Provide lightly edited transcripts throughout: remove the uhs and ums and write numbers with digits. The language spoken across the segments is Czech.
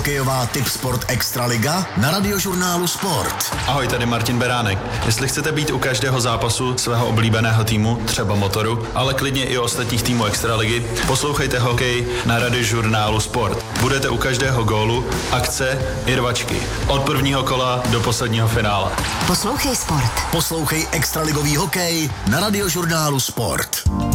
hokejová Tipsport Extraliga na Radiožurnálu Sport. Ahoj, tady Martin Beránek. Jestli chcete být u každého zápasu svého oblíbeného týmu, třeba Motoru, ale klidně i ostatních týmů Extraligy, poslouchejte hokej na Radiožurnálu Sport. Budete u každého gólu, akce i rvačky. Od prvního kola do posledního finále. Poslouchej Sport. Poslouchej extraligový hokej na Radiožurnálu Sport.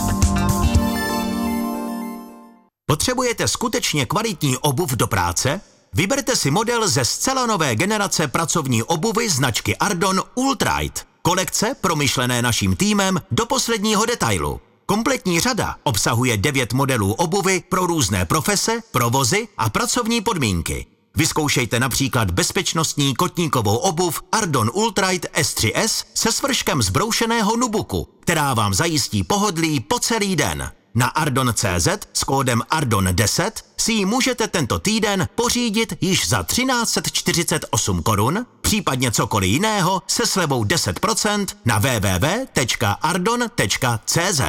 Potřebujete skutečně kvalitní obuv do práce? Vyberte si model ze zcela nové generace pracovní obuvy značky Ardon Ultrite. Kolekce promyšlené naším týmem do posledního detailu. Kompletní řada obsahuje 9 modelů obuvy pro různé profese, provozy a pracovní podmínky. Vyzkoušejte například bezpečnostní kotníkovou obuv Ardon Ultrite S3S se svrškem zbroušeného nubuku, která vám zajistí pohodlí po celý den. Na Ardon.cz s kódem Ardon10 si ji můžete tento týden pořídit již za 1348 korun, případně cokoliv jiného se slevou 10% na www.ardon.cz.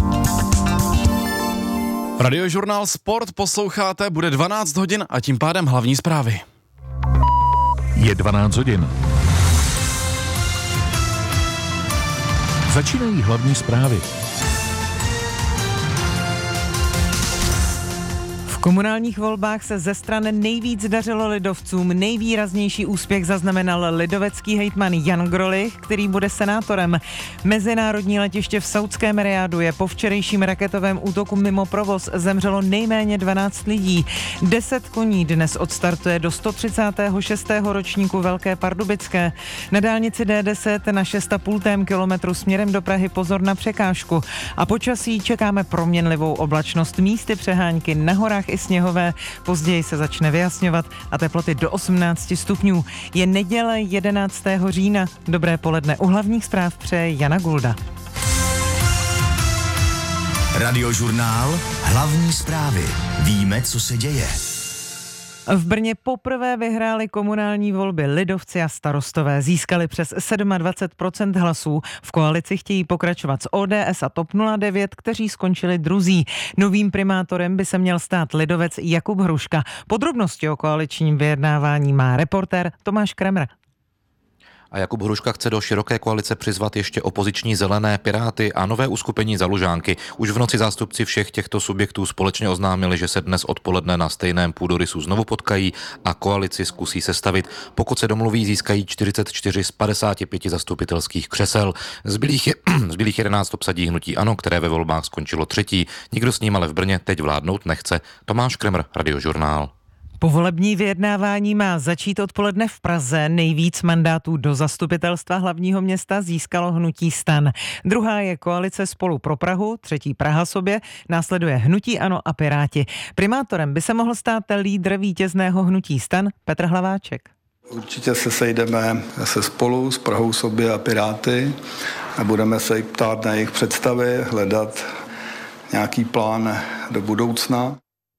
Radiožurnál Sport posloucháte, bude 12 hodin a tím pádem hlavní zprávy. Je 12 hodin. Začínají hlavní zprávy. V komunálních volbách se ze strany nejvíc dařilo lidovcům. Nejvýraznější úspěch zaznamenal lidovecký hejtman Jan Grolich, který bude senátorem. Mezinárodní letiště v Saúdském Rijádu je po včerejším raketovém útoku mimo provoz zemřelo nejméně 12 lidí. 10 koní dnes odstartuje do 136. ročníku Velké Pardubické. Na dálnici D10 na 6,5 kilometru směrem do Prahy pozor na překážku. A počasí čekáme proměnlivou oblačnost, místy přehánky, na horách i sněhové, později se začne vyjasňovat a teploty do 18 stupňů. Je neděle 11. října. Dobré poledne, u hlavních zpráv přeje Jana Gulda. Radiožurnál, hlavní zprávy. Víme, co se děje. V Brně poprvé vyhráli komunální volby lidovci a starostové. Získali přes 27% hlasů. V koalici chtějí pokračovat s ODS a TOP 09, kteří skončili druzí. Novým primátorem by se měl stát lidovec Jakub Hruška. Podrobnosti o koaličním vyjednávání má reportér Tomáš Kremr. A Jakub Hruška chce do široké koalice přizvat ještě opoziční Zelené, Piráty a nové uskupení Za Lužánky. Už v noci zástupci všech těchto subjektů společně oznámili, že se dnes odpoledne na stejném půdorysu znovu potkají a koalici zkusí sestavit. Pokud se domluví, získají 44 z 55 zastupitelských křesel. Zbylých 11 obsadí hnutí ANO, které ve volbách skončilo třetí. Nikdo s ním ale v Brně teď vládnout nechce. Tomáš Kremr, Radiožurnál. Povolební vyjednávání má začít odpoledne v Praze. Nejvíc mandátů do zastupitelstva hlavního města získalo hnutí STAN. Druhá je koalice Spolu pro Prahu, třetí Praha sobě, následuje hnutí ANO a Piráti. Primátorem by se mohl stát lídr vítězného hnutí STAN Petr Hlaváček. Určitě se sejdeme se Spolu, s Prahou sobě a Piráty a budeme se jich ptát na jejich představy, hledat nějaký plán do budoucna.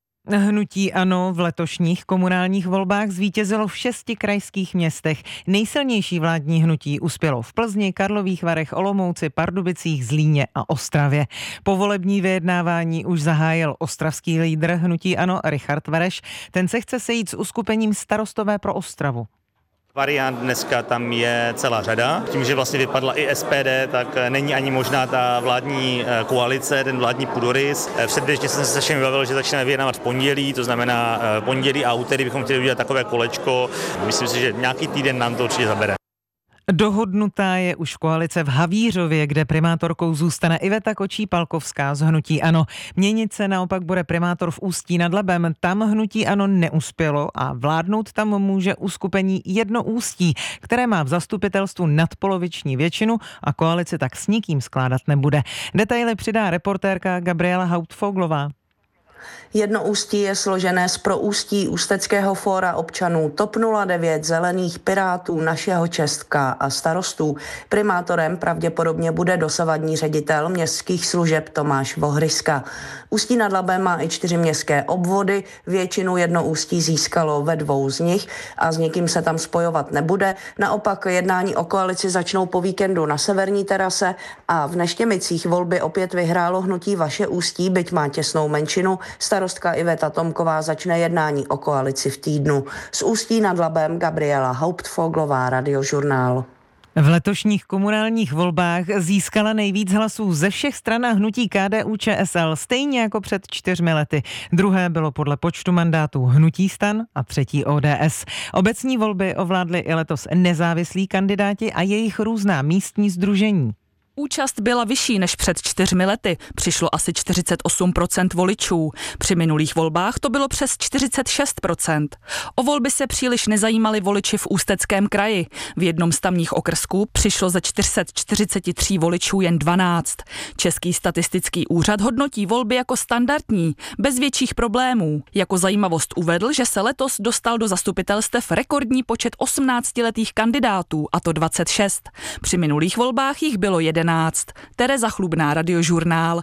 Hnutí ANO v letošních komunálních volbách zvítězilo v 6 krajských městech. Nejsilnější vládní hnutí uspělo v Plzni, Karlových Varech, Olomouci, Pardubicích, Zlíně a Ostravě. Povolební vyjednávání už zahájil ostravský lídr hnutí ANO Richard Vereš. Ten se chce sejít s uskupením Starostové pro Ostravu. Variant dneska tam je celá řada. Tím, že vlastně vypadla i SPD, tak není ani možná ta vládní koalice, ten vládní půdorys. Předběžně jsem se všemi bavil, že začneme vyjednávat v pondělí, to znamená pondělí a úterý bychom chtěli udělat takové kolečko. Myslím si, že nějaký týden nám to určitě zabere. Dohodnutá je už koalice v Havířově, kde primátorkou zůstane Iveta Kočí-Palkovská z hnutí ANO. Měnit se naopak bude primátor v Ústí nad Labem. Tam hnutí ANO neuspělo a vládnout tam může uskupení Jedno Ústí, které má v zastupitelstvu nadpoloviční většinu a koalici tak s nikým skládat nebude. Detaily přidá reportérka Gabriela Hauptfoglová. Jedno Ústí je složené z proústí Ústeckého fóra občanů TOP 09, Zelených, Pirátů, Našeho Česka a Starostů. Primátorem pravděpodobně bude dosavadní ředitel městských služeb Tomáš Vohryska. Ústí nad Labem má i 4 městské obvody, většinu Jedno Ústí získalo ve 2 z nich a s někým se tam spojovat nebude. Naopak jednání o koalici začnou po víkendu na Severní terase a v Neštěmicích volby opět vyhrálo hnutí Vaše Ústí, byť má těsnou menšinu. Starostka Iveta Tomková začne jednání o koalici v týdnu. Z Ústí nad Labem Gabriela Hauptfoglová, Radiožurnál. V letošních komunálních volbách získala nejvíc hlasů ze všech stran a hnutí KDU-ČSL, stejně jako před 4 lety. Druhé bylo podle počtu mandátů hnutí STAN a třetí ODS. Obecní volby ovládly i letos nezávislí kandidáti a jejich různá místní sdružení. Účast byla vyšší než před 4 lety, přišlo asi 48% voličů. Při minulých volbách to bylo přes 46%. O volby se příliš nezajímali voliči v Ústeckém kraji. V jednom z tamních okrsků přišlo ze 443 voličů jen 12. Český statistický úřad hodnotí volby jako standardní, bez větších problémů. Jako zajímavost uvedl, že se letos dostal do zastupitelstev rekordní počet 18letých kandidátů, a to 26. Při minulých volbách jich bylo 11. Tereza Chlubná, Radiožurnál.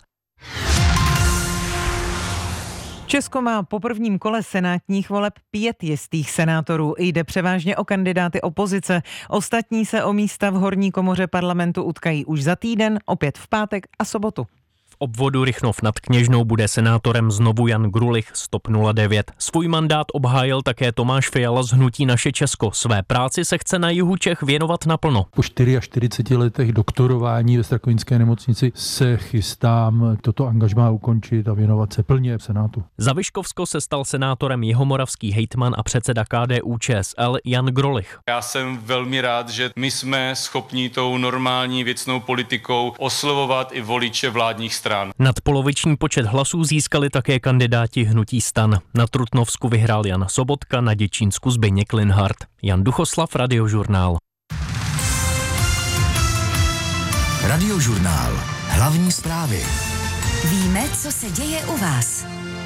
Česko má po prvním kole senátních voleb 5 jistých senátorů. Jde převážně o kandidáty opozice. Ostatní se o místa v horní komoře parlamentu utkají už za týden, opět v pátek a sobotu. V obvodu Rychnov nad Kněžnou bude senátorem znovu Jan Grulich z TOP 09. Svůj mandát obhájil také Tomáš Fiala z hnutí Naše Česko. Své práci se chce na jihu Čech věnovat naplno. Po 44 letech doktorování ve Strakovinské nemocnici se chystám toto angažmá ukončit a věnovat se plně v Senátu. Za Vyškovsko se stal senátorem jihomoravský hejtman a předseda KDU-ČSL Jan Grolich. Já jsem velmi rád, že my jsme schopni tou normální věcnou politikou oslovovat i voliče vládních stran. Nadpoloviční počet hlasů získali také kandidáti hnutí STAN. Na Trutnovsku vyhrál Jan Sobotka, na Děčínsku Zbyněk Linhart. Jan Duchoslav, Radiožurnál. Radiožurnál. Hlavní zprávy. Víme, co se děje u vás.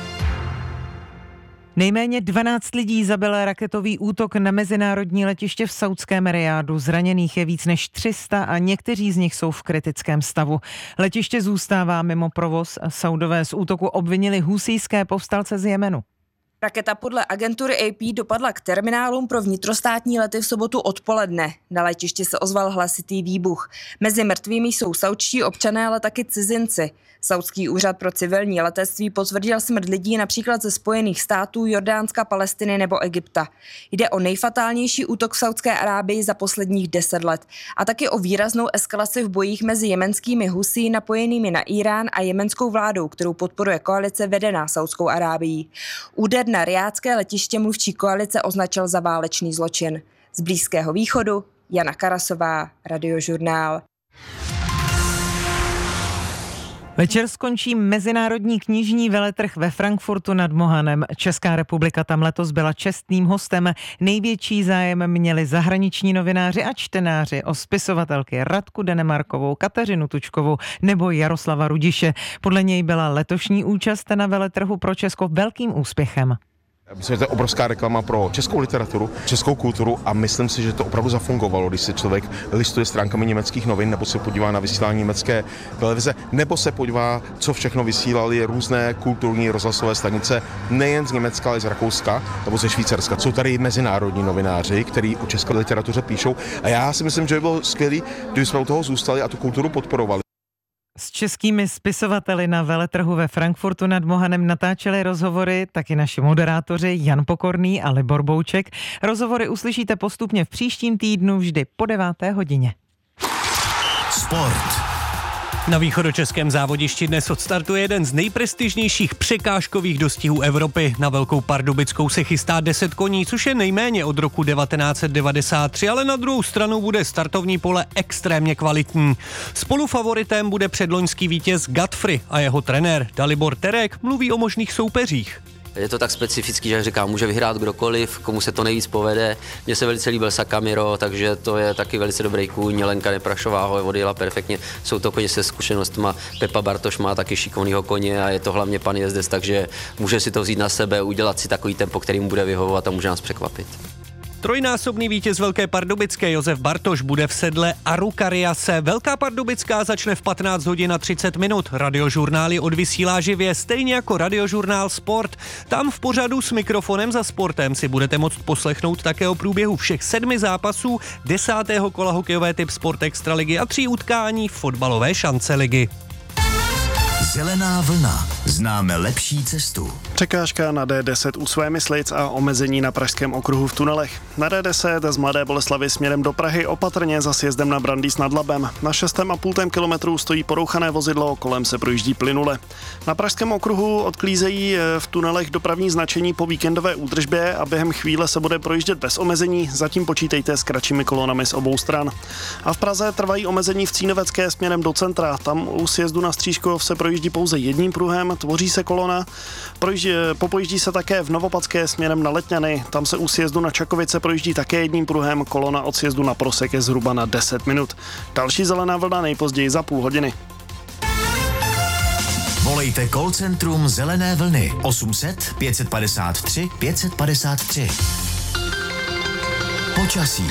Nejméně 12 lidí zabil raketový útok na mezinárodní letiště v saúdském Rijádu. Zraněných je víc než 300 a někteří z nich jsou v kritickém stavu. Letiště zůstává mimo provoz. Saudové z útoku obvinili husijské povstalce z Jemenu. Raketa podle agentury AP dopadla k terminálům pro vnitrostátní lety v sobotu odpoledne. Na letišti se ozval hlasitý výbuch. Mezi mrtvými jsou saúdští občané, ale taky cizinci. Saúdský úřad pro civilní letectví potvrdil smrt lidí například ze Spojených států, Jordánska, Palestiny nebo Egypta. Jde o nejfatálnější útok v Saúdské Arábii za posledních 10 let a taky o výraznou eskalaci v bojích mezi jemenskými husí napojenými na Irán a jemenskou vládou, kterou podporuje koalice vedená Saúdskou Arábií. Úder na rijádské letiště mluvčí koalice označil za válečný zločin. Z Blízkého východu Jana Karasová, Radiožurnál. Večer skončí mezinárodní knižní veletrh ve Frankfurtu nad Mohanem. Česká republika tam letos byla čestným hostem. Největší zájem měli zahraniční novináři a čtenáři o spisovatelky Radku Denemarkovou, Kateřinu Tučkovou nebo Jaroslava Rudiše. Podle něj byla letošní účast na veletrhu pro Česko velkým úspěchem. Myslím, že to je obrovská reklama pro českou literaturu, českou kulturu a myslím si, že to opravdu zafungovalo, když se člověk listuje stránkami německých novin nebo se podívá na vysílání německé televize, nebo se podívá, co všechno vysílali různé kulturní rozhlasové stanice, nejen z Německa, ale z Rakouska nebo ze Švýcarska. Jsou tady mezinárodní novináři, kteří o české literatuře píšou a já si myslím, že by bylo skvělé, kdyby jsme u toho zůstali a tu kulturu podporovali. S českými spisovateli na veletrhu ve Frankfurtu nad Mohanem natáčeli rozhovory taky naši moderátoři Jan Pokorný a Libor Bouček. Rozhovory uslyšíte postupně v příštím týdnu vždy po 9. hodině. Sport. Na východočeském závodišti dnes odstartuje jeden z nejprestižnějších překážkových dostihů Evropy. Na Velkou Pardubickou se chystá 10 koní, což je nejméně od roku 1993, ale na druhou stranu bude startovní pole extrémně kvalitní. Spolufavoritem bude předloňský vítěz Godfrey a jeho trenér Dalibor Terek mluví o možných soupeřích. Je to tak specifický, že jak říkám, může vyhrát kdokoliv, komu se to nejvíc povede. Mně se velice líbil Sakamiro, takže to je taky velice dobrý kůň. Lenka Neprašová ho odjela perfektně. Jsou to koně se zkušenostma. Pepa Bartoš má taky šikovnýho koně a je to hlavně pan jezdec, takže může si to vzít na sebe, udělat si takový tempo, který mu bude vyhovovat a může nás překvapit. Trojnásobný vítěz Velké Pardubické Josef Bartoš bude v sedle Arukariase. Velká Pardubická začne v 15 hodin a 30 minut. Radiožurnály odvysílá živě, stejně jako Radiožurnál Sport. Tam v pořadu s mikrofonem za sportem si budete moct poslechnout také o průběhu všech 7 zápasů 10. kola hokejové typ Sport Extraligy a 3 utkání fotbalové šance ligy. Zelená vlna. Známe lepší cestu. Překážka na D10 u Svémyslic a omezení na pražském okruhu v tunelech. Na D10 z Mladé Boleslavi směrem do Prahy opatrně za sjezdem na Brandýs nad Labem. Na 6,5 kilometru stojí porouchané vozidlo, kolem se projíždí plynule. Na pražském okruhu odklízejí v tunelech dopravní značení po víkendové údržbě a během chvíle se bude projíždět bez omezení, zatím počítejte s kratšími kolonami z obou stran. A v Praze trvají omezení v Cínovecké směrem do centra. Tam u sjezdu na Střížkov se projíždí pouze jedním pruhem, tvoří se kolona. Popojíždí se také v Novopadské směrem na Letňany. Tam se u sjezdu na Čakovice projíždí také jedním pruhem, kolona od sjezdu na Prosek je zhruba na 10 minut. Další zelená vlna nejpozději za půl hodiny. Volejte call centrum Zelené vlny 800 553 553. Počasí.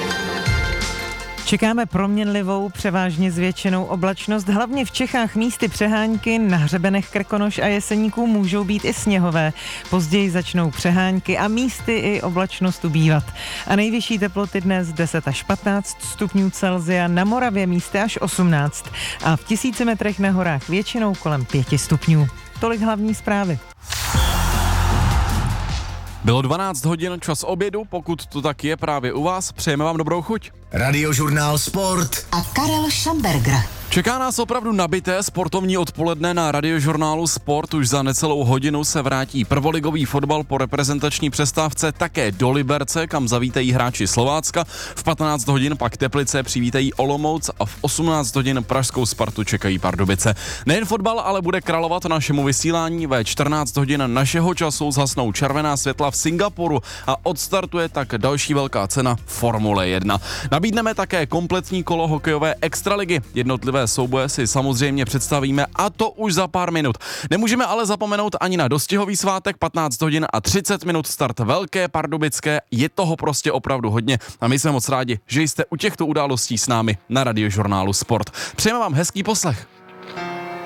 Čekáme proměnlivou, převážně zvětšenou oblačnost, hlavně v Čechách místy přehánky, na hřebenech Krkonoš a Jeseníků můžou být i sněhové. Později začnou přehánky a místy i oblačnost ubývat. A nejvyšší teploty dnes 10 až 15 stupňů Celsia, na Moravě místy až 18 a v 1000 metrech na horách většinou kolem 5 stupňů. Tolik hlavní zprávy. Bylo 12 hodin, čas obědu, pokud to tak je právě u vás, přejeme vám dobrou chuť. Radiožurnál Sport a Karel Šamberger. Čeká nás opravdu nabité sportovní odpoledne na Radiožurnálu Sport. Už za necelou hodinu se vrátí prvoligový fotbal po reprezentační přestávce také do Liberce, kam zavítají hráči Slovácka. V 15 hodin pak Teplice přivítají Olomouc a v 18 hodin pražskou Spartu čekají Pardubice. Nejen fotbal, ale bude královat našemu vysílání. Ve 14 hodin našeho času zhasnou červená světla v Singapuru a odstartuje tak další velká cena Formule 1. Nabídneme také kompletní kolo hokejové extraligy. Jednotlivé souboje si samozřejmě představíme a to už za pár minut. Nemůžeme ale zapomenout ani na dostihový svátek, 15 hodin a 30 minut start Velké Pardubické. Je toho prostě opravdu hodně a my jsme moc rádi, že jste u těchto událostí s námi na Radiožurnálu Sport. Přejeme vám hezký poslech.